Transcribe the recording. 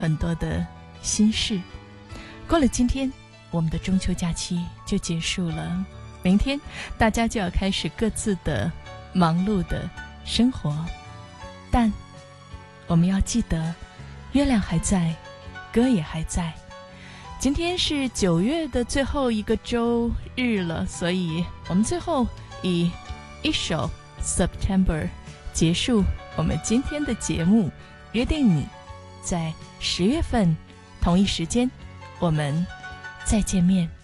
很多的心事。过了今天，我们的中秋假期就结束了，明天大家就要开始各自的忙碌的生活，但我们要记得，月亮还在，歌也还在。今天是9月的最后一个周日了，所以我们最后以一首 September 结束我们今天的节目，约定你在10月份同一时间我们再见面。